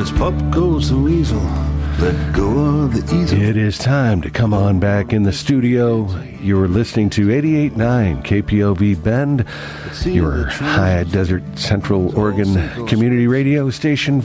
As pop goes the weasel, let go of the easel. It is time to come on back in the studio. You're listening to 88.9 KPOV Bend, your high desert Central Oregon community radio station.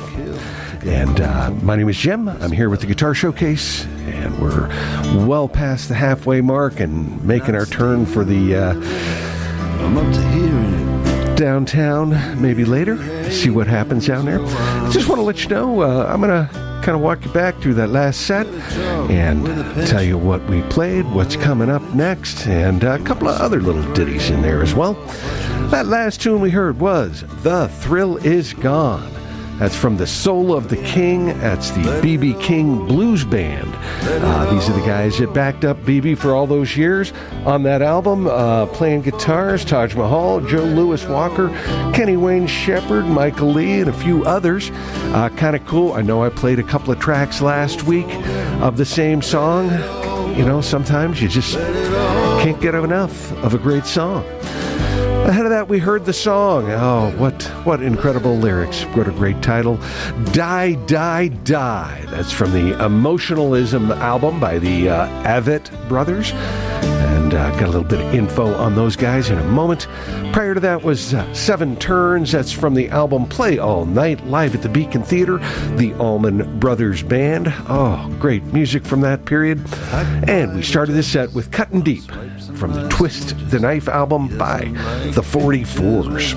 And my name is Jim. I'm here with the Guitar Showcase, and we're well past the halfway mark and making our turn for the I'm up to hearing it. Downtown, maybe later. See what happens down there. Just want to let you know, I'm going to kind of walk you back through that last set and tell you what we played, what's coming up next, and a couple of other little ditties in there as well. That last tune we heard was The Thrill Is Gone. That's from the Soul of the King. That's the B.B. King Blues Band. These are the guys that backed up B.B. for all those years on that album, playing guitars. Taj Mahal, Joe Louis Walker, Kenny Wayne Shepherd, Michael Lee, and a few others. Kind of cool. I know I played a couple of tracks last week of the same song. You know, sometimes you just can't get enough of a great song. Ahead of that, we heard the song. Oh, what incredible lyrics. What a great title. Die, Die, Die. That's from the Emotionalism album by the Avett Brothers. And got a little bit of info on those guys in a moment. Prior to that was Seven Turns. That's from the album Play All Night, live at the Beacon Theater, the Allman Brothers Band. Oh, great music from that period. And we started this set with Cuttin' Deep from the Twist the Knife album by the 44s.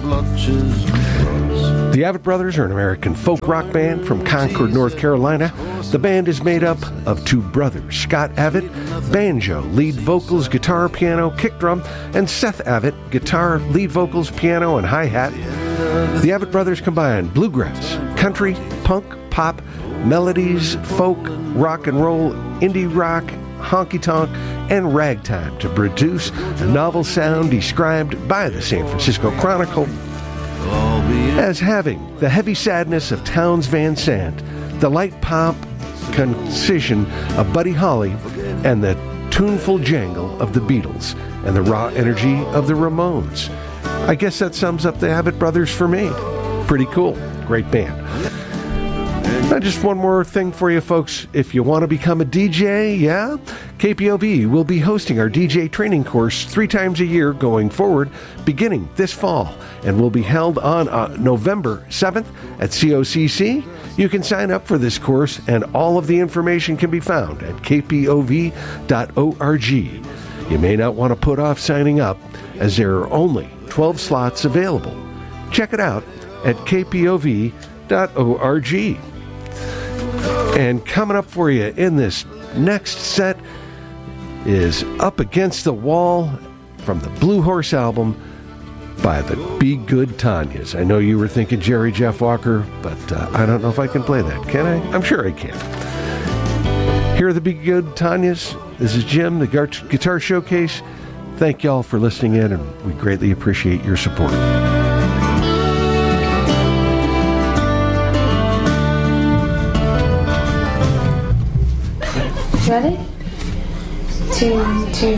The Avett Brothers are an American folk rock band from Concord, North Carolina. The band is made up of two brothers, Scott Avett, banjo, lead vocals, guitar, piano, kick drum, and Seth Avett, guitar, lead vocals, piano, and hi-hat. The Avett Brothers combine bluegrass, country, punk, pop, melodies, folk, rock and roll, indie rock, honky-tonk, and ragtime to produce a novel sound described by the San Francisco Chronicle as having the heavy sadness of Townes Van Sant, the light pop concision of Buddy Holly, and the tuneful jangle of the Beatles, and the raw energy of the Ramones. I guess that sums up the Avett Brothers for me. Pretty cool. Great band. Now, just one more thing for you folks. If you want to become a DJ, KPOV will be hosting our DJ training course 3 times a year going forward, beginning this fall, and will be held on November 7th at COCC. You can sign up for this course, and all of the information can be found at kpov.org. You may not want to put off signing up, as there are only 12 slots available. Check it out at kpov.org. And coming up for you in this next set is Up Against the Wall from the Blue Horse album by the Be Good Tanyas. I know you were thinking Jerry Jeff Walker, but I don't know if I can play that. Can I? I'm sure I can. Here are the Be Good Tanyas. This is Jim, the Guitar Showcase. Thank y'all for listening in, and we greatly appreciate your support. Ready? 2,